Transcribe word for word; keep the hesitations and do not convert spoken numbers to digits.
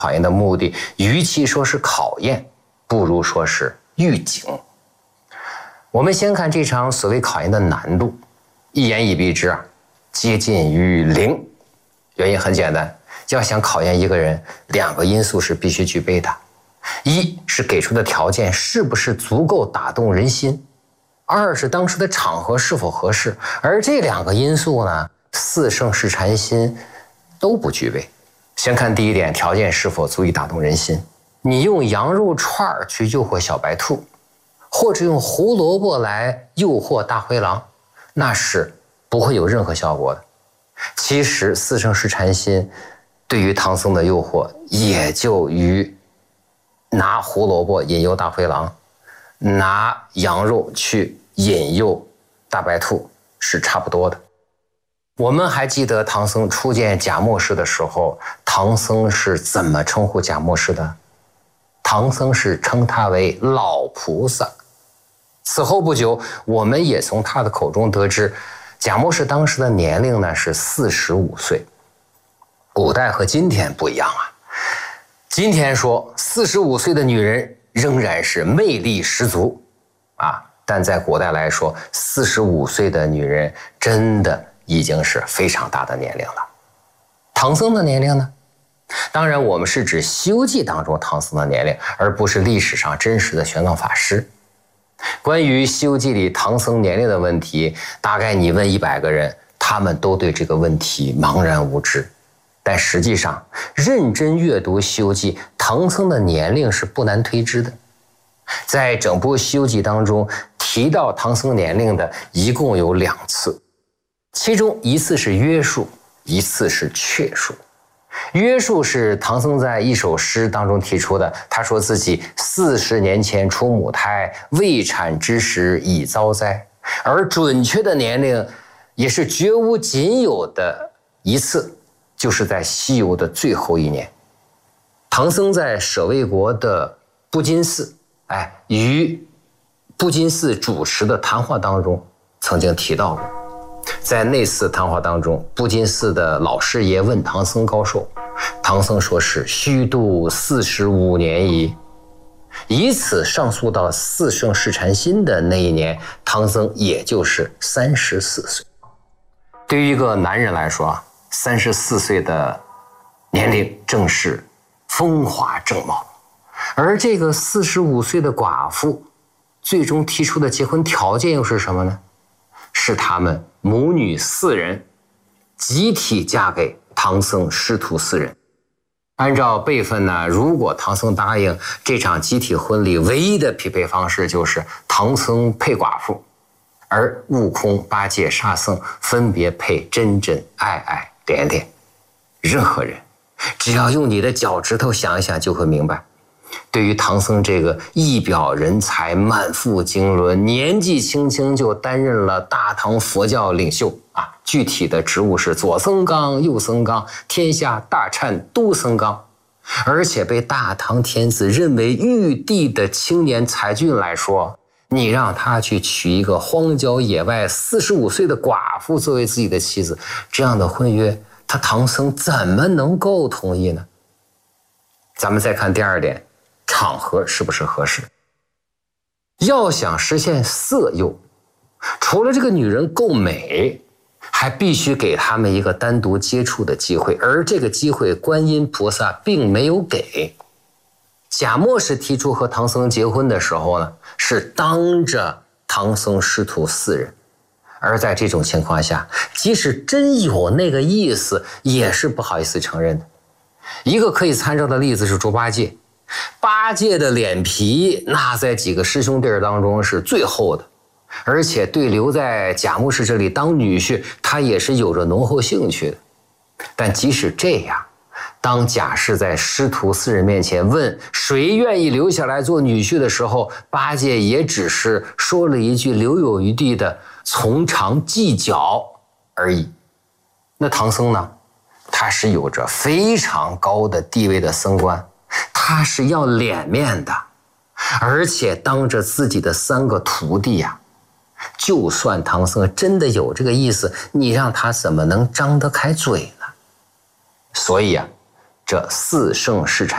考验的目的，与其说是考验，不如说是预警。我们先看这场所谓考验的难度，一言以蔽之啊，接近于零。原因很简单，要想考验一个人，两个因素是必须具备的：一是给出的条件是不是足够打动人心；二是当时的场合是否合适。而这两个因素呢，四圣试禅心都不具备。先看第一点，条件是否足以打动人心。你用羊肉串去诱惑小白兔，或者用胡萝卜来诱惑大灰狼，那是不会有任何效果的。其实四圣试禅心对于唐僧的诱惑，也就与拿胡萝卜引诱大灰狼，拿羊肉去引诱大白兔是差不多的。我们还记得唐僧初见假墨氏的时候，唐僧是怎么称呼假墨氏的？唐僧是称他为老菩萨。此后不久，我们也从他的口中得知，假墨氏当时的年龄呢是四十五岁。古代和今天不一样啊，今天说四十五岁的女人仍然是魅力十足啊，但在古代来说，四十五岁的女人真的已经是非常大的年龄了。唐僧的年龄呢？当然我们是指《西游记》当中唐僧的年龄，而不是历史上真实的玄奘法师。关于《西游记》里唐僧年龄的问题，大概你问一百个人，他们都对这个问题茫然无知。但实际上，认真阅读《西游记》，唐僧的年龄是不难推知的。在整部《西游记》当中，提到唐僧年龄的一共有两次，其中一次是约数，一次是确数。约数是唐僧在一首诗当中提出的，他说自己四十年前出母胎，未产之时已遭灾。而准确的年龄也是绝无仅有的一次，就是在西游的最后一年。唐僧在舍卫国的布金寺，哎，与布金寺主持的谈话当中曾经提到过。在那次谈话当中，布金寺的老师爷问唐僧高寿，唐僧说是虚度四十五年矣。以此上溯到四圣试禅心的那一年，唐僧也就是三十四岁。对于一个男人来说啊，三十四岁的年龄正是风华正茂。而这个四十五岁的寡妇最终提出的结婚条件又是什么呢？是他们母女四人集体嫁给唐僧师徒四人。按照辈分呢，如果唐僧答应这场集体婚礼，唯一的匹配方式就是唐僧配寡妇，而悟空、八戒、沙僧分别配真真、爱爱、点点。任何人只要用你的脚趾头想一想，就会明白，对于唐僧这个一表人才、满腹经纶、年纪轻轻就担任了大唐佛教领袖啊，具体的职务是左僧纲、右僧纲、天下大忏都僧纲，而且被大唐天子认为玉帝的青年才俊来说，你让他去娶一个荒郊野外四十五岁的寡妇作为自己的妻子，这样的婚约，他唐僧怎么能够同意呢？咱们再看第二点，场合是不是合适？要想实现色诱，除了这个女人够美，还必须给他们一个单独接触的机会，而这个机会观音菩萨并没有给。假墨氏提出和唐僧结婚的时候呢，是当着唐僧师徒四人，而在这种情况下，即使真有那个意思，也是不好意思承认的。一个可以参照的例子是猪八戒，八戒的脸皮那在几个师兄弟当中是最厚的，而且对留在假墨氏这里当女婿，他也是有着浓厚兴趣的。但即使这样，当贾氏在师徒四人面前问谁愿意留下来做女婿的时候，八戒也只是说了一句留有余地的从长计较而已。那唐僧呢？他是有着非常高的地位的僧官，他是要脸面的，而且当着自己的三个徒弟呀、啊，就算唐僧真的有这个意思，你让他怎么能张得开嘴呢？所以啊，这四圣试禅